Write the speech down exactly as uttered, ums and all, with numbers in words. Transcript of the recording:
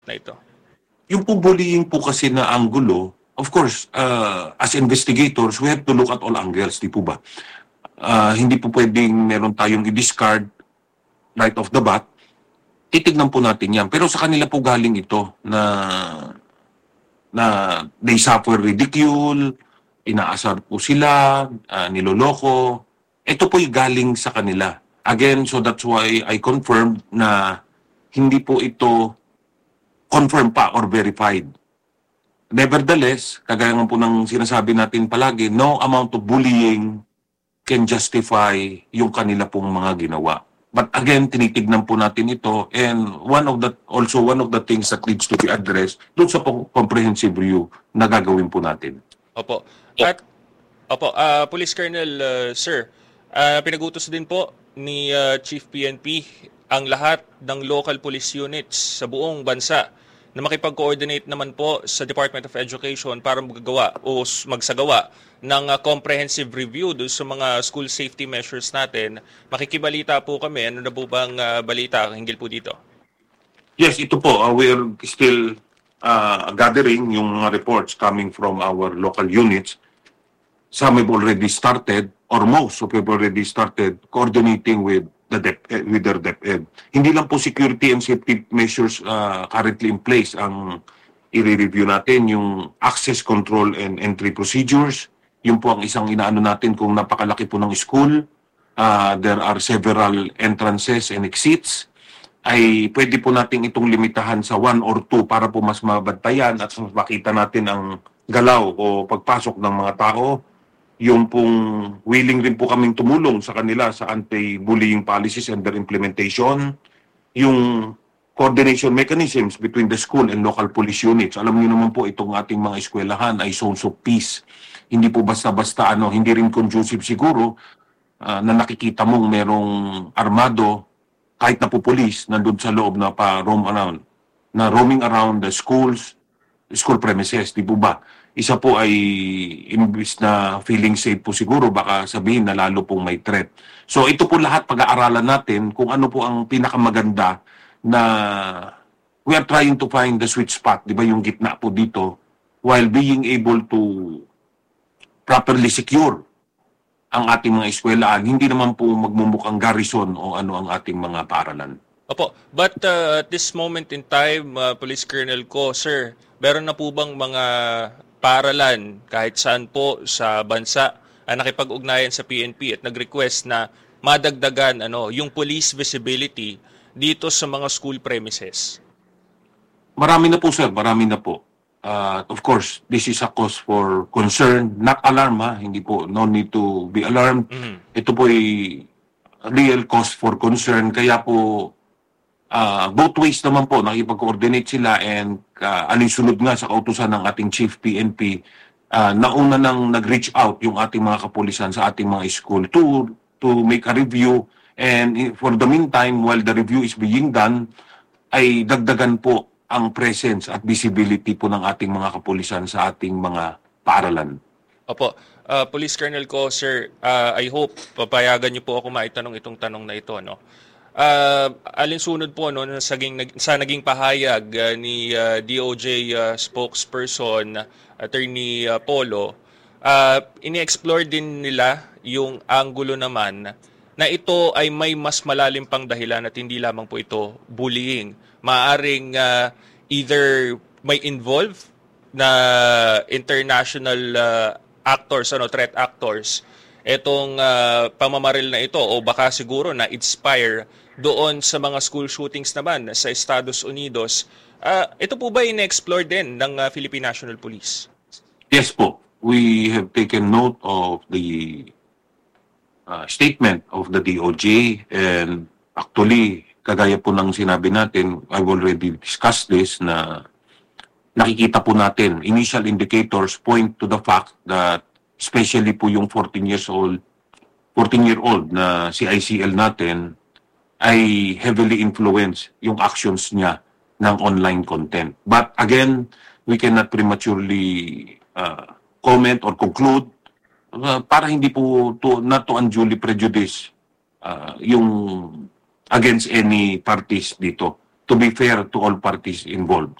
na ito? Yung po bullying po kasi na anggulo, of course, uh, as investigators, we have to look at all angles, di po ba? Uh, hindi po pwedeng meron tayong i-discard right off the bat. Titignan po natin yan. Pero sa kanila po galing ito na na they suffer ridicule, inaasar po sila, uh, niloloko. Ito po'y galing sa kanila. Again, so that's why I confirmed na hindi po ito confirmed pa or verified. Nevertheless, kagaya nga po ng sinasabi natin palagi, no amount of bullying can justify yung kanila pong mga ginawa. But again, tinitignan po natin ito and one of the also one of the things that needs to be addressed doon sa comprehensive review na gagawin po natin. Opo. At opo, uh, Police Colonel uh, Sir, uh, pinag-utos din po ni uh, Chief P N P ang lahat ng local police units sa buong bansa na makipag-coordinate naman po sa Department of Education para magagawa o magsagawa ng uh, comprehensive review doon sa mga school safety measures natin. Makikibalita po kami. Ano na po bang uh, balita hinggil po dito? Yes, ito po. Uh, we're still uh, gathering yung mga reports coming from our local units. Some have already started, or most have already started coordinating with the DepEd, with their DepEd. Hindi lang po security and safety measures uh, currently in place ang i-review natin, yung access control and entry procedures. Yun po ang isang inaano natin kung napakalaki po ng school. Uh, there are several entrances and exits. Ay pwede po natin itong limitahan sa one or two para po mas mabantayan at mas makita natin ang galaw o pagpasok ng mga tao. Yung pong willing rin po kaming tumulong sa kanila sa anti-bullying policies and their implementation. Yung coordination mechanisms between the school and local police units. Alam niyo naman po itong ating mga eskwelahan ay zones of peace. Hindi po basta-basta ano, hindi rin conducive siguro uh, na nakikita mong merong armado kahit na po police nandun sa loob na pa roam around, na roaming around the schools, school premises, di po ba? Isa po ay imbis na feeling safe po siguro, baka sabihin na lalo pong may threat. So ito po lahat pag-aaralan natin kung ano po ang pinakamaganda na we are trying to find the sweet spot, di ba yung gitna po dito, while being able to properly secure ang ating mga eskwelahan, hindi naman po magmumukhang garrison o ano ang ating mga paaralan. Opo, but uh, at this moment in time, uh, Police Colonel ko, sir, meron na po bang mga paaralan kahit saan po sa bansa ang nakipag-ugnayan sa P N P at nag-request na madagdagan ano, yung police visibility dito sa mga school premises? Marami na po sir, marami na po. Uh, of course, this is a cause for concern, not alarm ha, hindi po, no need to be alarmed. Mm-hmm. Ito po ay real cause for concern, kaya po uh, both ways naman po, nakipag-coordinate sila and uh, alinsunod nga sa kautusan ng ating Chief P N P, uh, nauna nang nag-reach out yung ating mga kapulisan sa ating mga school to, to make a review, and for the meantime, while the review is being done, ay dagdagan po ang presence at visibility po ng ating mga kapulisan sa ating mga paaralan. Opo. Uh, Police Colonel ko, sir, uh, I hope papayagan niyo po ako maitanong itong tanong na ito. No? Uh, alinsunod po no, sa, naging, sa naging pahayag uh, ni uh, D O J uh, spokesperson, Attorney uh, Polo, uh, ini-explore din nila yung anggulo naman na ito ay may mas malalim pang dahilan at hindi lamang po ito bullying. Maaring uh, either may involve na international uh, actors, ano, threat actors, itong uh, pamamaril na ito o baka siguro na inspire doon sa mga school shootings naman sa Estados Unidos. Uh, ito po ba in-explore din ng uh, Philippine National Police? Yes po. We have taken note of the uh, statement of the D O J and actually kagaya po ng sinabi natin, I've already discussed this, na nakikita po natin, initial indicators point to the fact that especially po yung fourteen years old, fourteen-year-old na si I C L natin ay heavily influenced yung actions niya ng online content. But again, we cannot prematurely uh, comment or conclude uh, para hindi po to, not to unduly prejudice uh, yung against any parties dito. to be fair to all parties involved.